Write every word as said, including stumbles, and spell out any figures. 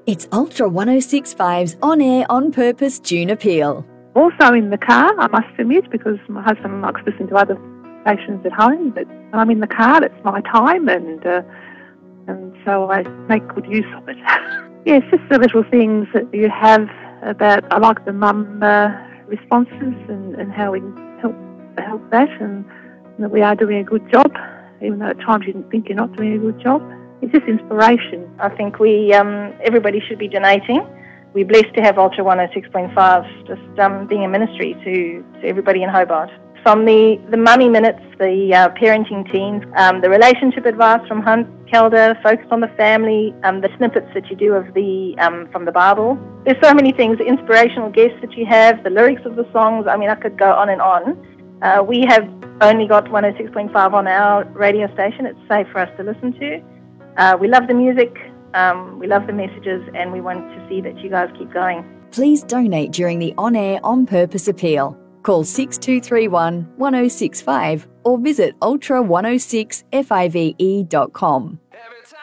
It's Ultra one oh six point five's On Air On Purpose June Appeal. Also in the car, I must admit, because my husband likes to listen to other stations at home, but when I'm in the car, it's my time, and uh, and so I make good use of it. Yeah, it's just the little things that you have about, I like the mum uh, responses and, and how we help help that, and that we are doing a good job, even though at times you think you're not doing a good job. It's just inspiration. I think we um, everybody should be donating. We're blessed to have Ultra one oh six point five just um, being a ministry to, to everybody in Hobart. From the, the mummy minutes, the uh, parenting teens, um, the relationship advice from Hunt Kelder, focused on the family, um, the snippets that you do of the um, from the Bible. There's so many things, the inspirational guests that you have, the lyrics of the songs. I mean, I could go on and on. Uh, we have only got one oh six point five on our radio station. It's safe for us to listen to. Uh, we love the music, um, we love the messages, and we want to see that you guys keep going. Please donate during the On Air On Purpose appeal. Call six two three one, one oh six five or visit ultra one oh six five dot com.